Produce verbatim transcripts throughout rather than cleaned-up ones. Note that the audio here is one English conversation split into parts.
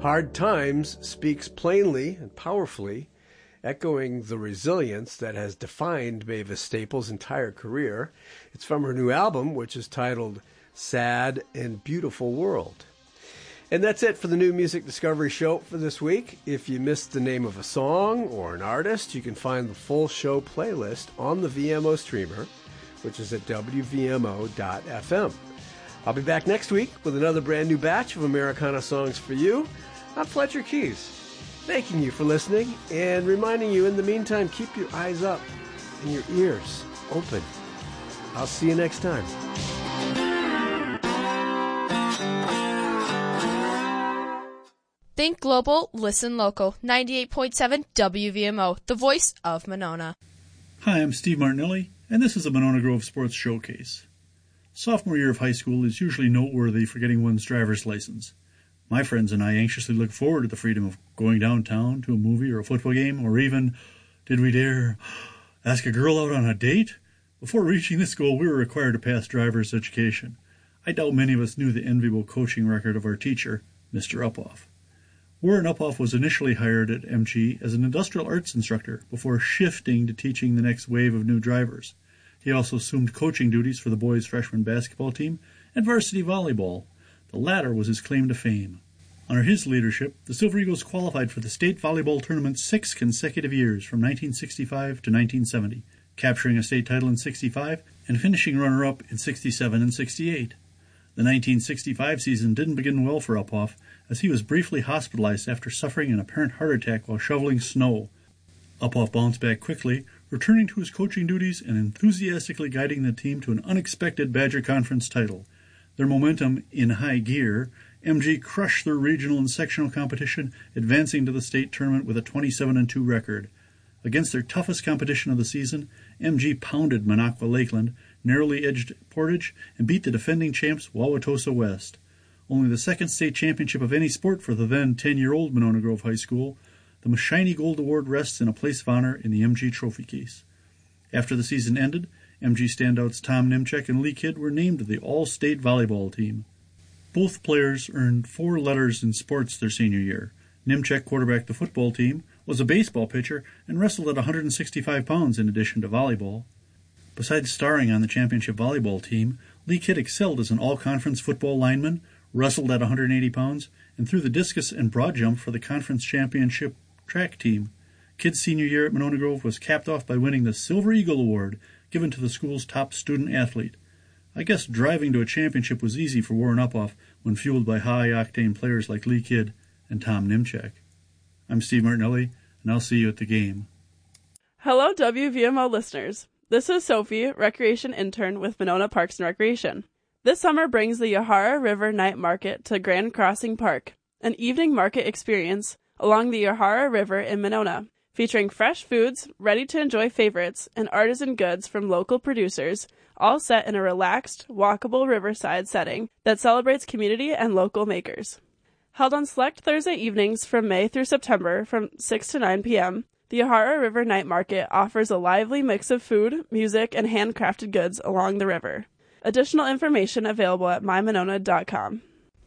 Hard Times speaks plainly and powerfully, echoing the resilience that has defined Mavis Staples' entire career. It's from her new album, which is titled Sad and Beautiful World. And that's it for the New Music Discovery Show for this week. If you missed the name of a song or an artist, you can find the full show playlist on the V M O streamer, which is at w v m o dot f m. I'll be back next week with another brand new batch of Americana songs for you. I'm Fletcher Keys, thanking you for listening and reminding you in the meantime, keep your eyes up and your ears open. I'll see you next time. Think global, listen local. ninety-eight point seven W V M O, the voice of Monona. Hi, I'm Steve Martinelli, and this is the Monona Grove Sports Showcase. Sophomore year of high school is usually noteworthy for getting one's driver's license. My friends and I anxiously look forward to the freedom of going downtown to a movie or a football game, or even, did we dare, ask a girl out on a date? Before reaching this goal, we were required to pass driver's education. I doubt many of us knew the enviable coaching record of our teacher, Mister Uphoff. Warren Uphoff was initially hired at M G as an industrial arts instructor before shifting to teaching the next wave of new drivers. He also assumed coaching duties for the boys' freshman basketball team and varsity volleyball. The latter was his claim to fame. Under his leadership, the Silver Eagles qualified for the state volleyball tournament six consecutive years from nineteen sixty-five to nineteen seventy, capturing a state title in sixty-five and finishing runner-up in sixty-seven and sixty-eight. The nineteen sixty-five season didn't begin well for Uphoff, as he was briefly hospitalized after suffering an apparent heart attack while shoveling snow. Uphoff bounced back quickly, returning to his coaching duties and enthusiastically guiding the team to an unexpected Badger Conference title. Their momentum in high gear, M G crushed their regional and sectional competition, advancing to the state tournament with a twenty-seven and two record. Against their toughest competition of the season, M G pounded Minocqua Lakeland, narrowly edged Portage, and beat the defending champs Wauwatosa West. Only the second state championship of any sport for the then ten-year-old Monona Grove High School, the shiny gold award rests in a place of honor in the M G trophy case. After the season ended, M G standouts Tom Nimchek and Lee Kidd were named to the All-State Volleyball team. Both players earned four letters in sports their senior year. Nimchek quarterbacked the football team, was a baseball pitcher, and wrestled at one hundred sixty-five pounds in addition to volleyball. Besides starring on the championship volleyball team, Lee Kidd excelled as an all-conference football lineman, wrestled at one hundred eighty pounds, and threw the discus and broad jump for the conference championship track team. Kidd's senior year at Monona Grove was capped off by winning the Silver Eagle Award, given to the school's top student athlete. I guess driving to a championship was easy for Warren Uphoff when fueled by high-octane players like Lee Kidd and Tom Nimchek. I'm Steve Martinelli, and I'll see you at the game. Hello, W V M O listeners. This is Sophie, Recreation Intern with Monona Parks and Recreation. This summer brings the Yahara River Night Market to Grand Crossing Park, an evening market experience along the Yahara River in Monona, featuring fresh foods, ready-to-enjoy favorites, and artisan goods from local producers, all set in a relaxed, walkable riverside setting that celebrates community and local makers. Held on select Thursday evenings from May through September from six to nine p.m., the Yahara River Night Market offers a lively mix of food, music, and handcrafted goods along the river. Additional information available at my monona dot com.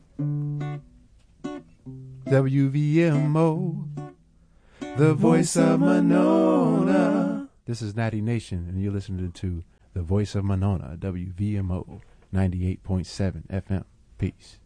W V M O, the voice of Monona. This is Natty Nation, and you're listening to the voice of Monona, W V M O ninety-eight point seven F M. Peace.